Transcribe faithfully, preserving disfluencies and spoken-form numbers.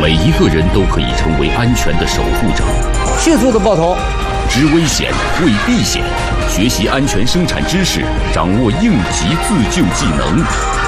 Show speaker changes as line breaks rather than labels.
每一个人都可以成为安全的守护者。
迅速的爆头，
知危险，为避险，学习安全生产知识，掌握应急自救技能。